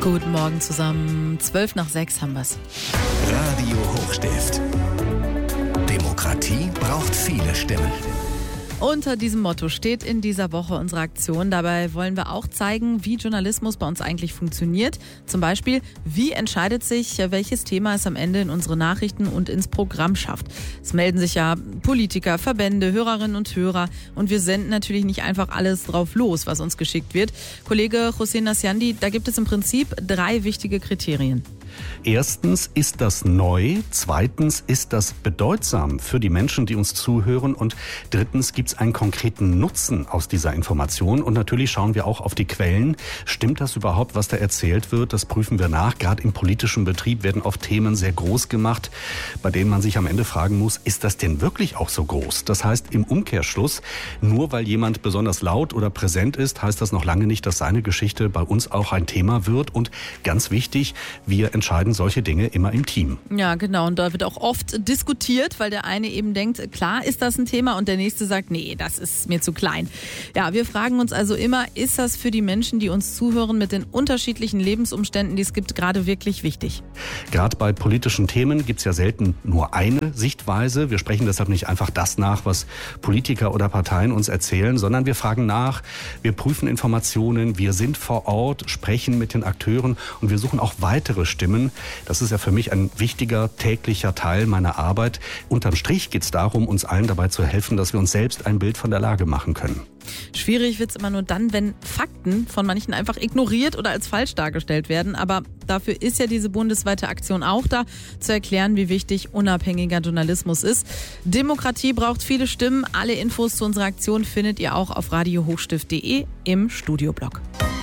Guten Morgen zusammen. 5:12 haben wir's. Radio Hochstift. Demokratie braucht viele Stimmen. Unter diesem Motto steht in dieser Woche unsere Aktion. Dabei wollen wir auch zeigen, wie Journalismus bei uns eigentlich funktioniert. Zum Beispiel, wie entscheidet sich, welches Thema es am Ende in unsere Nachrichten und ins Programm schafft. Es melden sich ja Politiker, Verbände, Hörerinnen und Hörer. Und wir senden natürlich nicht einfach alles drauf los, was uns geschickt wird. Kollege Hossein Nasjandi, da gibt es im Prinzip 3 wichtige Kriterien. Erstens, ist das neu? Zweitens, ist das bedeutsam für die Menschen, die uns zuhören? Und drittens, gibt es einen konkreten Nutzen aus dieser Information? Und natürlich schauen wir auch auf die Quellen. Stimmt das überhaupt, was da erzählt wird? Das prüfen wir nach. Gerade im politischen Betrieb werden oft Themen sehr groß gemacht, bei denen man sich am Ende fragen muss, ist das denn wirklich auch so groß? Das heißt im Umkehrschluss, nur weil jemand besonders laut oder präsent ist, heißt das noch lange nicht, dass seine Geschichte bei uns auch ein Thema wird. Und ganz wichtig, wir entscheiden solche Dinge immer im Team. Ja, genau. Und da wird auch oft diskutiert, weil der eine eben denkt, klar ist das ein Thema und der nächste sagt, nee, das ist mir zu klein. Ja, wir fragen uns also immer, ist das für die Menschen, die uns zuhören, mit den unterschiedlichen Lebensumständen, die es gibt, gerade wirklich wichtig? Gerade bei politischen Themen gibt es ja selten nur eine Sichtweise. Wir sprechen deshalb nicht einfach das nach, was Politiker oder Parteien uns erzählen, sondern wir fragen nach, wir prüfen Informationen, wir sind vor Ort, sprechen mit den Akteuren und wir suchen auch weitere Stimmen. Das ist ja für mich ein wichtiger täglicher Teil meiner Arbeit. Unterm Strich geht es darum, uns allen dabei zu helfen, dass wir uns selbst ein Bild von der Lage machen können. Schwierig wird es immer nur dann, wenn Fakten von manchen einfach ignoriert oder als falsch dargestellt werden. Aber dafür ist ja diese bundesweite Aktion auch da, zu erklären, wie wichtig unabhängiger Journalismus ist. Demokratie braucht viele Stimmen. Alle Infos zu unserer Aktion findet ihr auch auf radiohochstift.de im Studioblog.